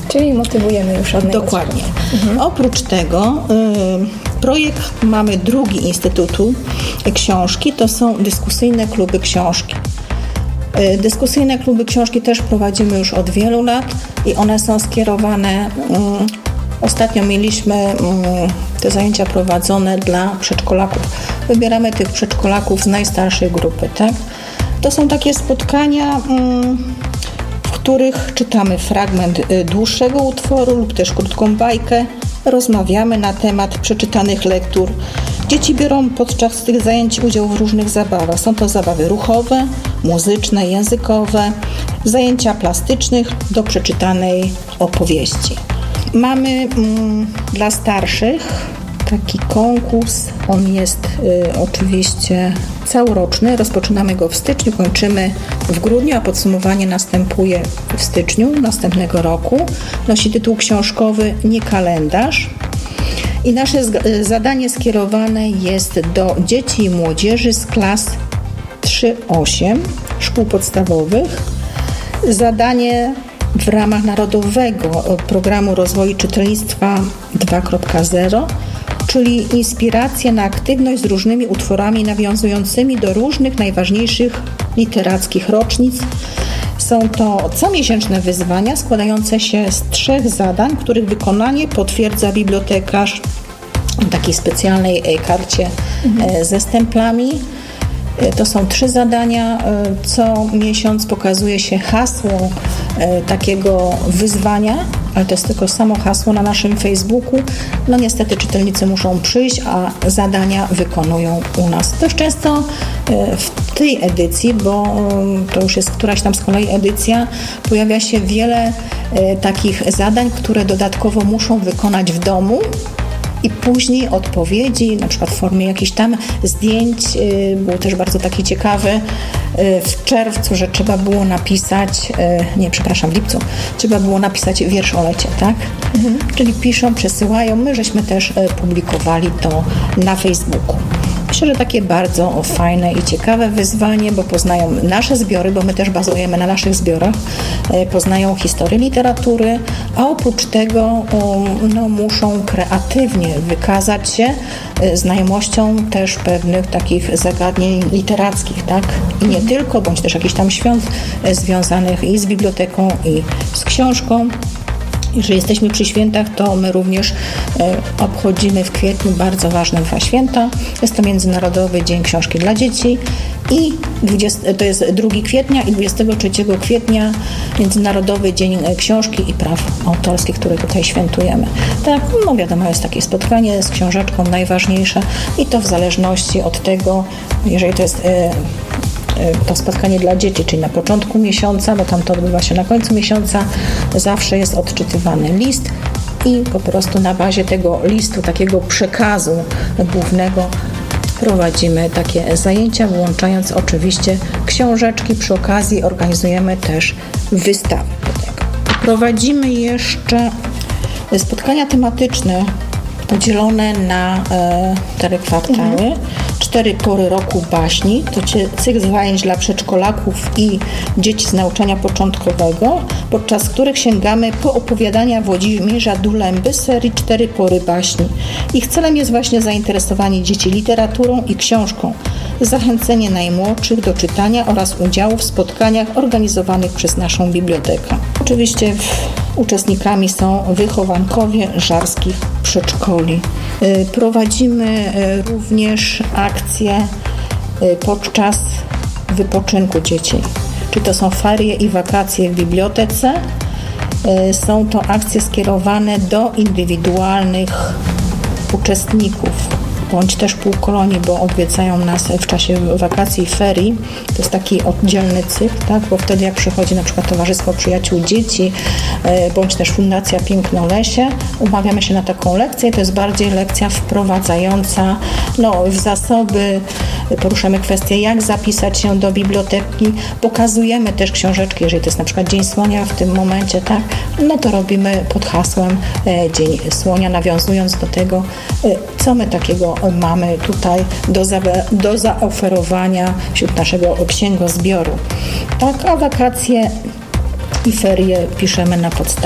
Czyli motywujemy już od Dokładnie. Oprócz tego projekt mamy drugi Instytutu Książki, to są dyskusyjne kluby książki. Dyskusyjne kluby książki też prowadzimy już od wielu lat i one są skierowane, ostatnio mieliśmy te zajęcia prowadzone dla przedszkolaków. Wybieramy tych przedszkolaków z najstarszej grupy, tak? To są takie spotkania, w których czytamy fragment dłuższego utworu lub też krótką bajkę, rozmawiamy na temat przeczytanych lektur. Dzieci biorą podczas tych zajęć udział w różnych zabawach. Są to zabawy ruchowe, muzyczne, językowe, zajęcia plastycznych do przeczytanej opowieści. Mamy dla starszych taki konkurs, on jest oczywiście całoroczny, rozpoczynamy go w styczniu, kończymy w grudniu, a podsumowanie następuje w styczniu następnego roku. Nosi tytuł książkowy Nie kalendarz. I nasze zadanie skierowane jest do dzieci i młodzieży z klas 3-8 szkół podstawowych. Zadanie w ramach Narodowego Programu Rozwoju Czytelnictwa 2.0, czyli inspiracja na aktywność z różnymi utworami nawiązującymi do różnych najważniejszych literackich rocznic. Są to comiesięczne wyzwania składające się z 3 zadań, których wykonanie potwierdza bibliotekarz w takiej specjalnej karcie ze stemplami. To są 3 zadania. Co miesiąc pokazuje się hasło takiego wyzwania, ale to jest tylko samo hasło na naszym Facebooku. No niestety czytelnicy muszą przyjść, a zadania wykonują u nas. Dość często w tej edycji, bo to już jest któraś tam z kolei edycja, pojawia się wiele takich zadań, które dodatkowo muszą wykonać w domu. I później odpowiedzi, na przykład w formie jakichś tam zdjęć, był też bardzo taki ciekawy w czerwcu, że trzeba było napisać, w lipcu, trzeba było napisać wierszolecie, tak? Czyli piszą, przesyłają, my żeśmy też publikowali to na Facebooku. Myślę, że takie bardzo fajne i ciekawe wyzwanie, bo poznają nasze zbiory, bo my też bazujemy na naszych zbiorach, poznają historię literatury, a oprócz tego muszą kreatywnie wykazać się znajomością też pewnych takich zagadnień literackich, tak? I nie tylko, bądź też jakichś tam świąt związanych i z biblioteką, i z książką. Jeżeli jesteśmy przy świętach, to my również obchodzimy w kwietniu bardzo ważne 2 święta. Jest to Międzynarodowy Dzień Książki dla Dzieci i to jest 2 kwietnia i 23 kwietnia Międzynarodowy Dzień Książki i Praw Autorskich, który tutaj świętujemy. Tak, wiadomo, jest takie spotkanie z książeczką najważniejsze i to w zależności od tego, jeżeli to jest to spotkanie dla dzieci, czyli na początku miesiąca, bo tam to odbywa się na końcu miesiąca, zawsze jest odczytywany list i po prostu na bazie tego listu, takiego przekazu głównego prowadzimy takie zajęcia, włączając oczywiście książeczki. Przy okazji organizujemy też wystawy do tego. Prowadzimy jeszcze spotkania tematyczne podzielone na 4 kwartały. 4 pory roku baśni, to cykl zajęć dla przedszkolaków i dzieci z nauczania początkowego, podczas których sięgamy po opowiadania Włodzimierza Dulęby z serii 4 pory baśni. Ich celem jest właśnie zainteresowanie dzieci literaturą i książką, zachęcenie najmłodszych do czytania oraz udziału w spotkaniach organizowanych przez naszą bibliotekę. Oczywiście uczestnikami są wychowankowie żarskich przedszkoli. Prowadzimy również akcje podczas wypoczynku dzieci. Czy to są ferie i wakacje w bibliotece. Są to akcje skierowane do indywidualnych uczestników, bądź też półkolonii, bo odwiedzają nas w czasie wakacji i ferii. To jest taki oddzielny cykl, tak? Bo wtedy jak przychodzi na przykład Towarzystwo Przyjaciół Dzieci, bądź też Fundacja Pięknolesie, umawiamy się na taką lekcję. To jest bardziej lekcja wprowadzająca w zasoby, poruszamy kwestię, jak zapisać się do biblioteki, pokazujemy też książeczki, jeżeli to jest na przykład Dzień Słonia w tym momencie, tak? To robimy pod hasłem Dzień Słonia, nawiązując do tego, co my takiego mamy tutaj do zaoferowania wśród naszego księgozbioru. Tak, a wakacje i ferie piszemy na podstawie